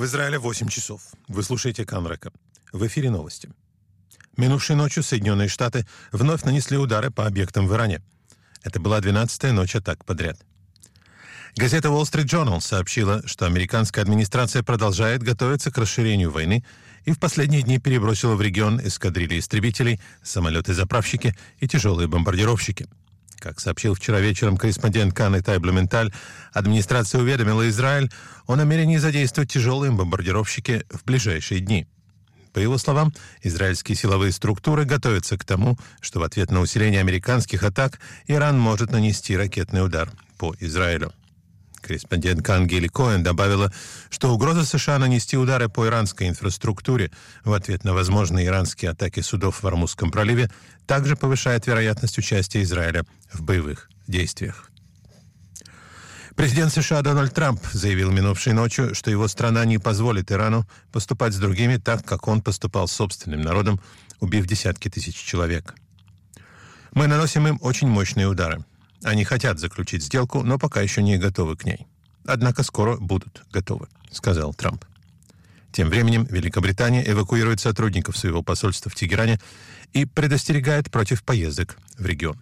В Израиле 8 часов. Вы слушаете Канрека. В эфире новости. Минувшей ночью Соединенные Штаты вновь нанесли удары по объектам в Иране. Это была 12-я ночь атак подряд. Газета Wall Street Journal сообщила, что американская администрация продолжает готовиться к расширению войны и в последние дни перебросила в регион эскадрильи истребителей, самолеты-заправщики и тяжелые бомбардировщики. Как сообщил вчера вечером корреспондент Кан Итай Блюменталь, администрация уведомила Израиль о намерении задействовать тяжелые бомбардировщики в ближайшие дни. По его словам, израильские силовые структуры готовятся к тому, что в ответ на усиление американских атак Иран может нанести ракетный удар по Израилю. Корреспондент Кан Гили Коэн добавила, что угроза США нанести удары по иранской инфраструктуре в ответ на возможные иранские атаки судов в Ормузском проливе также повышает вероятность участия Израиля в боевых действиях. Президент США Дональд Трамп заявил минувшей ночью, что его страна не позволит Ирану поступать с другими так, как он поступал с собственным народом, убив десятки тысяч человек. «Мы наносим им очень мощные удары. Они хотят заключить сделку, но пока еще не готовы к ней. Однако скоро будут готовы», — сказал Трамп. Тем временем Великобритания эвакуирует сотрудников своего посольства в Тегеране и предостерегает против поездок в регион.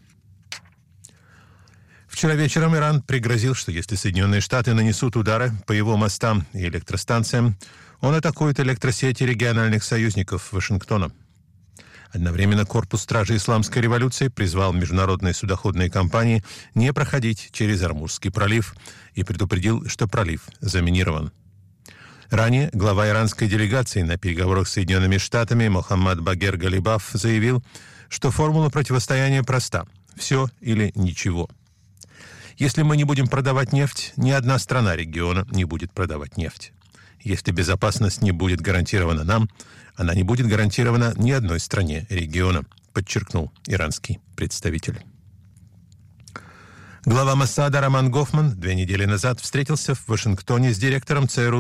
Вчера вечером Иран пригрозил, что если Соединенные Штаты нанесут удары по его мостам и электростанциям, он атакует электросети региональных союзников Вашингтона. Одновременно Корпус стражей Исламской революции призвал международные судоходные компании не проходить через Ормузский пролив и предупредил, что пролив заминирован. Ранее глава иранской делегации на переговорах с Соединенными Штатами Мохаммад Багер Галибаф заявил, что формула противостояния проста – все или ничего. Если мы не будем продавать нефть, ни одна страна региона не будет продавать нефть. Если безопасность не будет гарантирована нам, она не будет гарантирована ни одной стране региона, подчеркнул иранский представитель. Глава Моссада Роман Гофман 2 недели назад встретился в Вашингтоне с директором ЦРУ